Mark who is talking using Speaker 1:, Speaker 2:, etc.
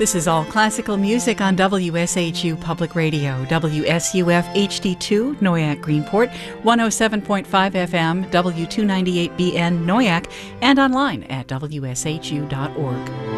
Speaker 1: This is all classical music on WSHU Public Radio, WSUF HD2, Noyak Greenport, 107.5 FM, W298BN Noyak, and online at WSHU.org.